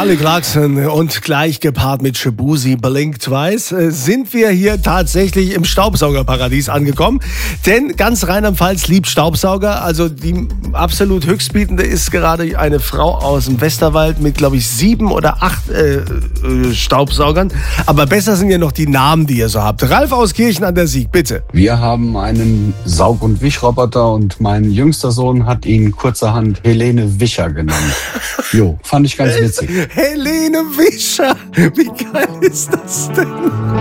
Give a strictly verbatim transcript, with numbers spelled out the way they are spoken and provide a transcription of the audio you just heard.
Charlie Clarkson und gleich gepaart mit Shaboozey Blink Twice äh, sind wir hier tatsächlich im Staubsaugerparadies angekommen. Denn ganz Rheinland-Pfalz liebt Staubsauger. Also die absolut höchstbietende ist gerade eine Frau aus dem Westerwald mit, glaube ich, sieben oder acht äh, äh, Staubsaugern. Aber besser sind ja noch die Namen, die ihr so habt. Ralf aus Kirchen an der Sieg, bitte. Wir haben einen Saug- und Wischroboter und mein jüngster Sohn hat ihn kurzerhand Helene Wischer genannt. Jo, fand ich ganz witzig. Helene Wischer, wie geil ist das denn?